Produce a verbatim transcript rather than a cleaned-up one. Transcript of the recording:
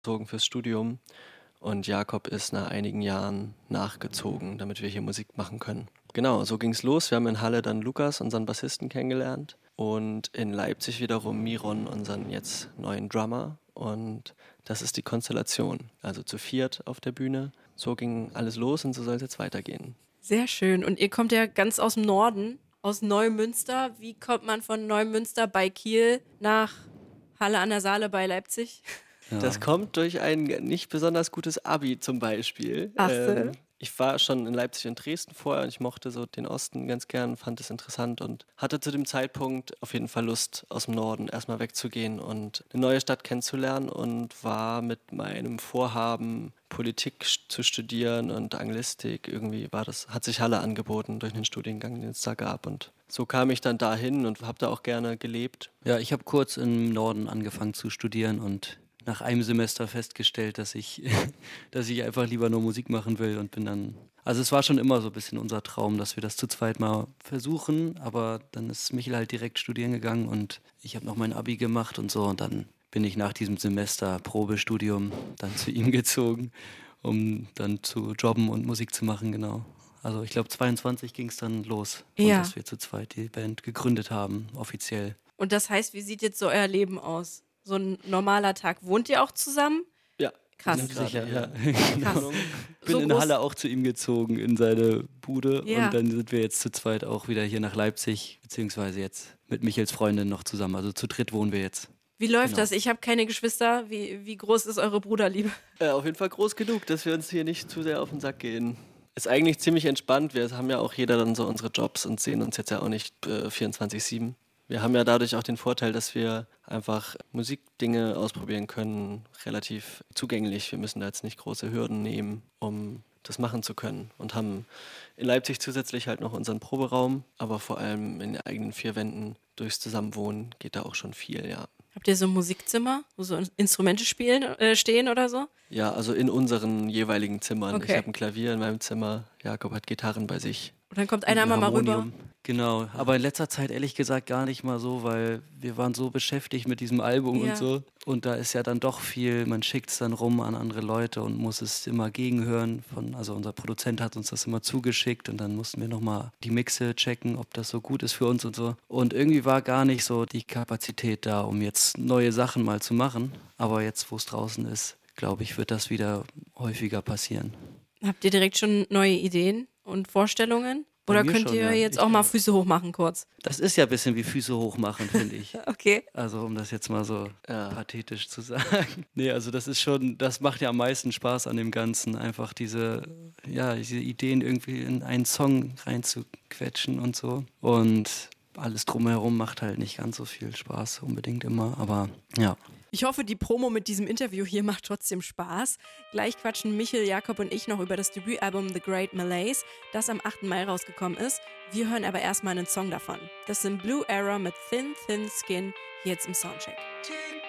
gezogen fürs Studium und Jakob ist nach einigen Jahren nachgezogen, damit wir hier Musik machen können. Genau, so ging's los. Wir haben in Halle dann Lukas, unseren Bassisten, kennengelernt und in Leipzig wiederum Miron, unseren jetzt neuen Drummer. Und das ist die Konstellation. Also zu viert auf der Bühne. So ging alles los und so soll es jetzt weitergehen. Sehr schön. Und ihr kommt ja ganz aus dem Norden, aus Neumünster. Wie kommt man von Neumünster bei Kiel nach Halle an der Saale bei Leipzig? Ja. Das kommt durch ein nicht besonders gutes Abi zum Beispiel. Ach so. Ähm, ich war schon in Leipzig und Dresden vorher und ich mochte so den Osten ganz gern, fand es interessant und hatte zu dem Zeitpunkt auf jeden Fall Lust, aus dem Norden erstmal wegzugehen und eine neue Stadt kennenzulernen und war mit meinem Vorhaben, Politik zu studieren und Anglistik, irgendwie war das, hat sich Halle angeboten durch den Studiengang, den es da gab und so kam ich dann dahin und habe da auch gerne gelebt. Ja, ich habe kurz im Norden angefangen zu studieren und nach einem Semester festgestellt, dass ich, dass ich einfach lieber nur Musik machen will und bin dann, also es war schon immer so ein bisschen unser Traum, dass wir das zu zweit mal versuchen, aber dann ist Michel halt direkt studieren gegangen und ich habe noch mein Abi gemacht und so und dann bin ich nach diesem Semester Probestudium dann zu ihm gezogen, um dann zu jobben und Musik zu machen, genau. Also ich glaube zweiundzwanzig ging es dann los, Ja. dass wir zu zweit die Band gegründet haben, offiziell. Und das heißt, wie sieht jetzt so euer Leben aus? So ein normaler Tag. Wohnt ihr auch zusammen? Ja. Krass. sind Sicher, gerade ja. hier. Genau. Wohnung. Bin So in groß- Halle auch zu ihm gezogen, in seine Bude. Ja. Und dann sind wir jetzt zu zweit auch wieder hier nach Leipzig, beziehungsweise jetzt mit Michels Freundin noch zusammen. Also zu dritt wohnen wir jetzt. Wie läuft Genau. das? Ich habe keine Geschwister. Wie, wie groß ist eure Bruderliebe? Äh, auf jeden Fall groß genug, dass wir uns hier nicht zu sehr auf den Sack gehen. Ist eigentlich ziemlich entspannt. Wir haben ja auch jeder dann so unsere Jobs und sehen uns jetzt ja auch nicht äh, vierundzwanzig sieben. Wir haben ja dadurch auch den Vorteil, dass wir einfach Musikdinge ausprobieren können, relativ zugänglich. Wir müssen da jetzt nicht große Hürden nehmen, um das machen zu können. Und haben in Leipzig zusätzlich halt noch unseren Proberaum, aber vor allem in den eigenen vier Wänden durchs Zusammenwohnen geht da auch schon viel, ja. Habt ihr so ein Musikzimmer, wo so Instrumente spielen, äh, stehen oder so? Ja, also in unseren jeweiligen Zimmern. Okay. Ich habe ein Klavier in meinem Zimmer, Jakob hat Gitarren bei sich. Und dann kommt einer Ein mal, mal rüber. Harmonium. Genau, aber in letzter Zeit ehrlich gesagt gar nicht mal so, weil wir waren so beschäftigt mit diesem Album Ja. und so. Und da ist ja dann doch viel, man schickt es dann rum an andere Leute und muss es immer gegenhören. Von, also unser Produzent hat uns das immer zugeschickt und dann mussten wir nochmal die Mixe checken, ob das so gut ist für uns und so. Und irgendwie war gar nicht so die Kapazität da, um jetzt neue Sachen mal zu machen. Aber jetzt, wo es draußen ist, glaube ich, wird das wieder häufiger passieren. Habt ihr direkt schon neue Ideen und Vorstellungen? Bei Oder mir könnt schon, ihr ja. jetzt Ich, auch mal ja. Füße hoch machen kurz? Das ist ja ein bisschen wie Füße hochmachen, finde ich. Okay. Also um das jetzt mal so Ja. pathetisch zu sagen. Nee, also das ist schon, das macht ja am meisten Spaß an dem Ganzen, einfach diese, ja, diese Ideen irgendwie in einen Song reinzuquetschen und so. Und alles drumherum macht halt nicht ganz so viel Spaß unbedingt immer, aber ja. Ich hoffe, die Promo mit diesem Interview hier macht trotzdem Spaß. Gleich quatschen Michel, Jakob und ich noch über das Debütalbum The Great Malaise, das am achten Mai rausgekommen ist. Wir hören aber erstmal einen Song davon. Das sind Blue Error mit Thin Thin Skin, hier jetzt im Soundcheck.